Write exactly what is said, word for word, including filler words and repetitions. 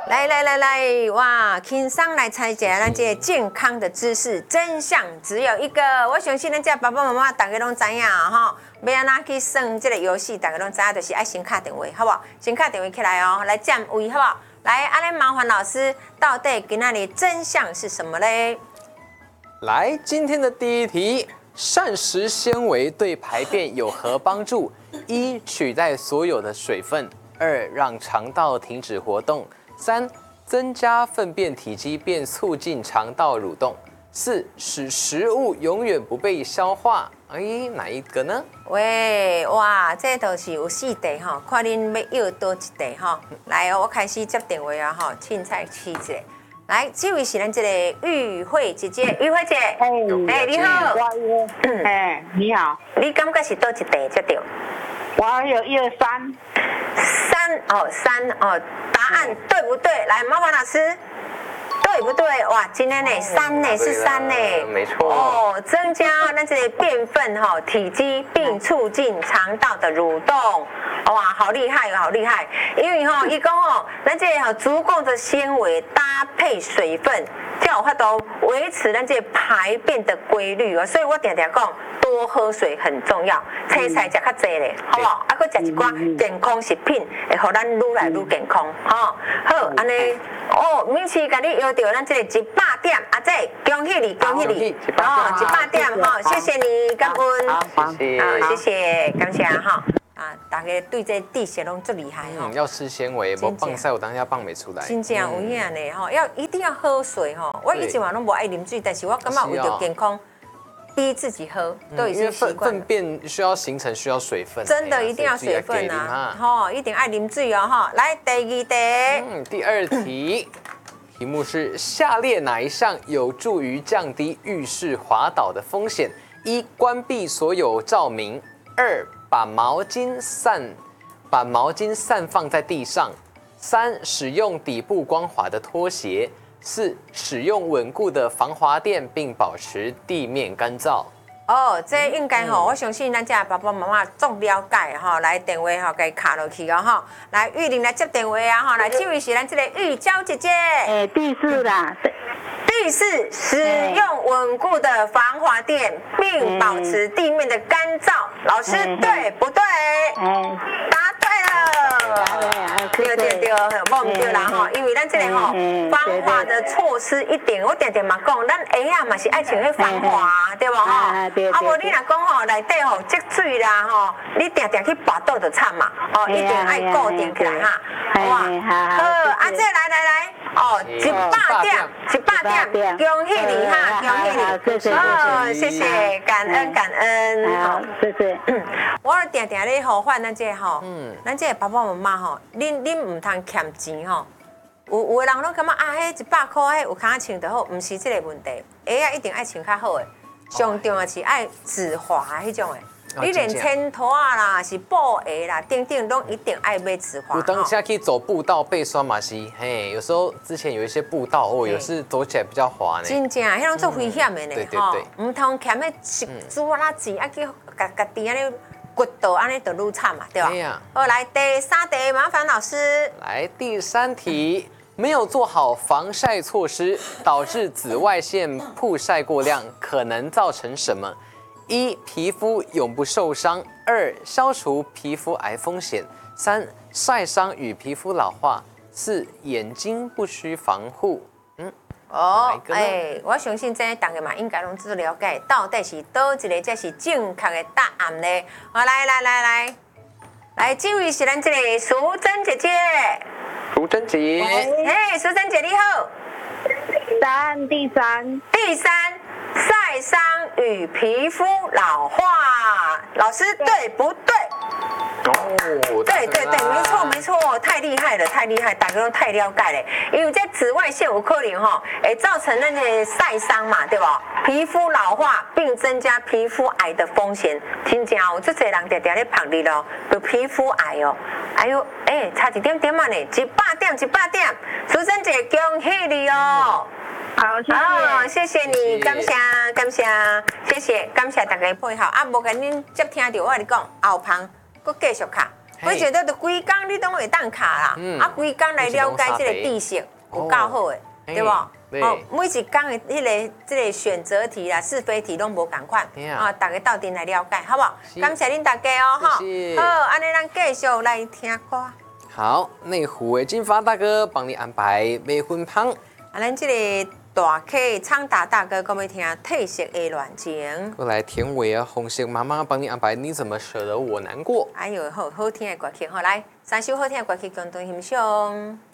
来来来来，哇，轻松来猜一下咱这个健康的知识，真相只有一个。我相信咱这爸爸妈妈大家拢知影吼，要安怎去算这个游戏，大家拢知影，就是爱先打电话，好不好？先打电话起来哦，来占位，好不好？来，安尼麻烦老师，到底今仔日真相是什么嘞？ 来，今天的第一题，膳食纤维对排便有何帮助？一、取代所有的水分；二、让肠道停止活动；三、增加粪便体积并促进肠道蠕动；四、使食物永远不被消化。哎，哪一个呢？ 喂，哇，这都是有四题吼，看恁要要多一题吼。来哦，我开始接电话啊吼，凊彩试一下。来，这位是咱这个玉慧姐姐，玉慧姐，哎、欸，你好， 哎，你好， 你感觉是多一题才对？ 我有一二三， 三哦，三哦，答案对不对？来，麻烦老师。对不对？哇，今天呢，三呢是三呢， 没错哦，增加那这个便粪哈体积，并促进肠道的蠕动，哇，好厉害哦，好厉害！因为哈，一共哦，咱这哈足够的纤维搭配水分，才有法度维持咱这排便的规律哦。所以我常常讲，多喝水很重要，青菜食较济咧，好不好？啊，佮食一寡健康食品，会互咱愈来愈健康，哈。好，安尼。哦，每次甲你邀到咱这个一百点，阿姐恭喜你，恭喜你，哦，一百点哈，谢谢你，感恩， 好，谢谢， 好，谢谢，感谢哈。啊，大家对这知识拢足厉害哈。 嗯，要吃纤维，无放晒我当下放袂出来。 真正有影呢吼，要一定要喝水吼。我以前嘛拢无爱啉水，但是我感觉为了健康，逼自己喝，都已经习惯了。 粪便需要形成需要水分， 真的一定要水分啊！吼，一定爱啉水哦吼。来，第二题。 嗯，第二题。题目是：下列哪一项有助于降低浴室滑倒的风险？一、关闭所有照明；二、把毛巾散把毛巾散放在地上；三、使用底部光滑的拖鞋；四、使用稳固的防滑垫，并保持地面干燥。 哦，这应该吼，我相信咱家爸爸妈妈总了解吼，来电话吼，给卡落去哦吼，来玉玲来接电话啊吼，来这位是咱这个玉娇姐姐。 哎，第四啦。 第四，使用稳固的防滑垫，并保持地面的干燥。老师对不对？ 哎， 答对了。对对对，冇唔对啦吼，因为咱这个吼防滑的措施一定，我常常嘛讲，咱鞋啊嘛是爱穿迄防滑，对无吼？啊，无你若讲吼内底吼积水啦吼，你常常去跋倒就惨嘛，哦，一定爱固定起来哈。哇，好，啊，这来来来，哦，一百点，一百点，恭喜你哈，恭喜你， 谢谢， 哦，谢谢，感恩感恩， 好，谢谢。 我常常咧呼唤咱这吼，嗯，咱这爸爸妈妈吼，恁恁唔通欠钱吼。有有的人拢感觉啊，迄一百块，迄有卡穿就好，唔是这个问题。鞋啊一定爱穿较好的，上重要是爱止滑迄种的。你连铅拖啊啦，是布鞋啦，等等都一定爱买止滑。 有当下可以走步道背酸马西，嘿，有时候之前有一些步道哦，有时走起来比较滑呢。 真正，迄种做危险的呢， 对对对， 唔通欠迄石珠啊、钱啊，去家家己安尼骨头安尼就愈惨嘛，对吧？ 对呀。 好，来第三题，麻烦老师。 来第三题，没有做好防晒措施，导致紫外线曝晒过量，可能造成什么？一、皮肤永不受伤；二、消除皮肤癌风险；三、晒伤与皮肤老化；四、眼睛不需防护。嗯， 哦，哎、欸，我相信这大家嘛应该拢知了解，到底是倒一个才是正确的答案呢？好，来来来来，来，这位是咱这个淑珍姐姐。 淑珍姐， 哎，淑珍姐你好。 答案第三。 第三。晒伤与皮肤老化，老师对不对？ 哦， 对对对，没错没错，太厉害了，太厉害，大家都太了解了。因为这紫外线有可能哈，会造成那个晒伤嘛，对吧？皮肤老化，并增加皮肤癌的风险。真正有这些人常常咧碰你咯，有皮肤癌哦。哎呦，哎，差一点点嘛呢，一百点一百点，淑珍姐恭喜你哦！ 好，谢谢， 哦，谢谢你，感谢感谢，谢谢感谢大家配合。啊，无甲恁接听到我跟你讲，后旁佫继续卡。 我觉得就规工你都会当卡啦， 嗯啊，规工来了解这个地形有够好的，对不？ 对哦，每一工的迄个这个选择题啦、是非题拢无共款，啊，大家到底来了解，好不好？感谢恁大家哦，哈，好，安尼咱继续来听歌。 好，内湖的金发大哥帮你安排买婚芳。 啊，咱这个大 K 昌达大哥，讲要听褪色的恋情。 过来田尾啊，红色妈妈帮你安排，你怎么舍得我难过？ 哎呦，好好听的歌曲，好来，三首好听的歌曲共同欣赏。